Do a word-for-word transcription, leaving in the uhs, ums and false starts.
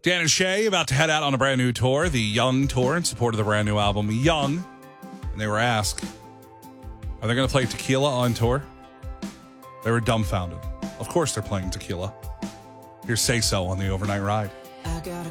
Dan and Shay about to head out on a brand new tour, the Young Tour, in support of the brand new album, Young. And they were asked, are they going to play Tequila on tour? They were dumbfounded. Of course they're playing Tequila. Here's Say So on the Overnight Ride. I got a